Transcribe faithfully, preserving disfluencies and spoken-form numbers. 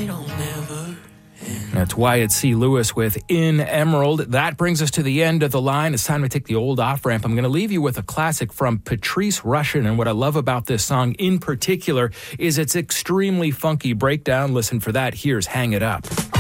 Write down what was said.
don't never end. That's Wyatt C. Lewis with In Emerald. That brings us to the end of the line. It's time to take the old off-ramp. I'm going to leave you with a classic from Patrice Rushen. And what I love about this song in particular is its extremely funky breakdown. Listen for that. Here's Hang It Up.